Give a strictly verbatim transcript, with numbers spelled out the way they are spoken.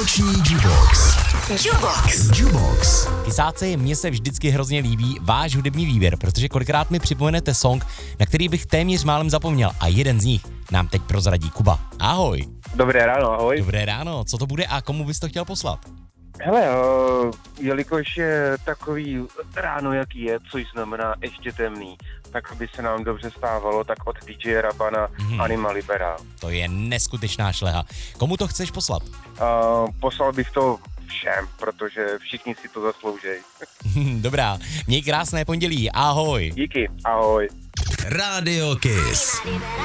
Noční Jukebox. Jukebox. Jukebox. Kysáci, mně se vždycky hrozně líbí váš hudební výběr, protože kolikrát mi připomenete song, na který bych téměř málem zapomněl a jeden z nich nám teď prozradí Kuba. Ahoj. Dobré ráno, ahoj. Dobré ráno, co to bude a komu bys to chtěl poslat? Hele, o, jelikož je takový ráno, jaký je, což znamená ještě temný, tak aby se nám dobře stávalo, tak od D J Rabana hmm. Anima Libera. To je neskutečná šleha. Komu to chceš poslat? Uh, poslal bych to všem, protože všichni si to zasloužejí. Dobrá, měj krásné pondělí, ahoj. Díky, ahoj. Radio Kiss.